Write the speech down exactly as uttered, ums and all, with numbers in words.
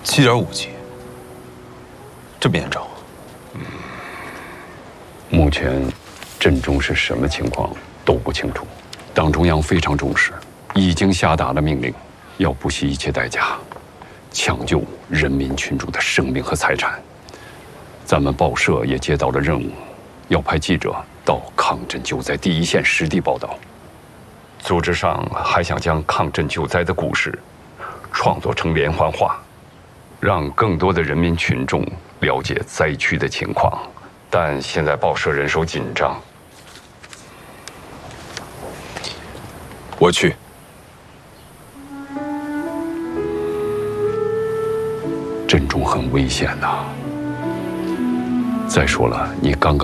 七点五级，这么严重？ 嗯，目前镇中是什么情况都不清楚。党中央非常重视，已经下达了命令，要不惜一切代价，抢救人民群众的生命和财产。咱们报社也接到了任务，要派记者到抗震救灾第一线实地报道。组织上还想将抗震救灾的故事创作成连环画，让更多的人民群众了解灾区的情况。但现在报社人手紧张， 我去。 镇中很危险呐。再说了，你刚刚。